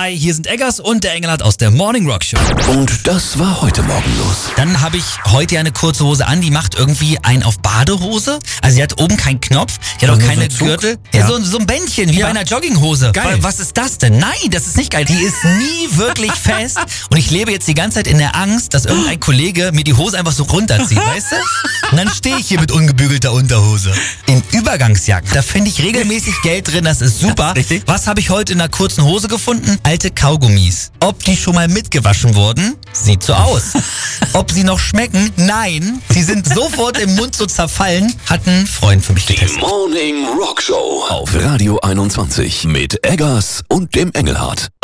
Hi, hier sind Eggers und der Engelhardt aus der Morning Rock Show. Und das war heute Morgen los. Dann habe ich heute ja eine kurze Hose an, die macht irgendwie einen auf Badehose. Also die hat oben keinen Knopf, die hat auch keine so ein Gürtel. Ja. Ja, so ein Bändchen, wie bei einer Jogginghose. Geil. Was ist das denn? Nein, das ist nicht geil. Die ist nie wirklich fest. Und ich lebe jetzt die ganze Zeit in der Angst, dass irgendein Kollege mir die Hose einfach so runterzieht, weißt du? Und dann stehe ich hier mit ungebügelter Unterhose. In Übergangsjacken, da finde ich regelmäßig Geld drin, das ist super. Ja, richtig. Was habe ich heute in einer kurzen Hose gefunden? Alte Kaugummis. Ob die schon mal mitgewaschen wurden? Sieht so aus. Ob sie noch schmecken? Nein. Sie sind sofort im Mund so zerfallen. Hat ein Freund für mich Die getestet. Morning Rock Show auf Radio 21 mit Eggers und dem Engelhardt.